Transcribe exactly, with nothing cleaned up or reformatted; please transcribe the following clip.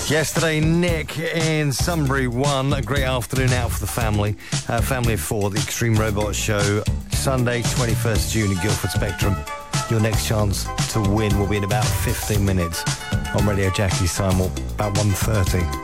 Yesterday, Nick in Sunbury won. A great afternoon out for the family. Uh, family of four, the Extreme Robot Show. Sunday, twenty-first of June at Guildford Spectrum. Your next chance to win will be in about fifteen minutes on Radio Jackie's time, or about one thirty.